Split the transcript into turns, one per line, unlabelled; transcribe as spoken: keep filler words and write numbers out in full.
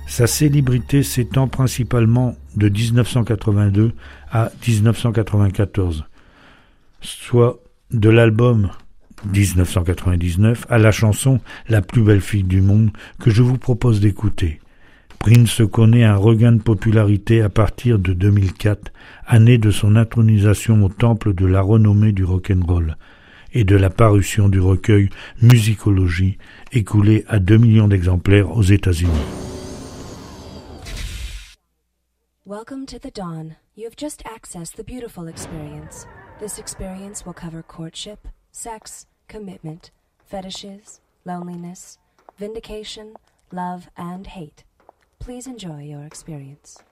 Sa célébrité s'étend principalement de dix-neuf cent quatre-vingt-deux à dix-neuf cent quatre-vingt-quatorze, soit de l'album dix-neuf cent quatre-vingt-dix-neuf à la chanson « La plus belle fille du monde » que je vous propose d'écouter. Prince connaît un regain de popularité à partir de deux mille quatre, année de son intronisation au temple de la renommée du rock'n'roll et de la parution du recueil Musicology, écoulé à deux millions d'exemplaires aux États-Unis.
Welcome to the dawn. You have just accessed the beautiful experience. This experience will cover courtship, sex, commitment, fetishes, loneliness, vindication, love, and hate. Please enjoy your experience.